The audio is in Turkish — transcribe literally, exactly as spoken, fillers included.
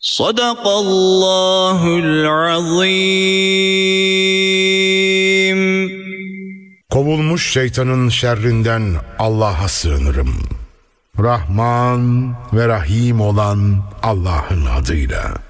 Sadakallahul azim. Kovulmuş şeytanın şerrinden Allah'a sığınırım. Rahman ve Rahim olan Allah'ın adıyla.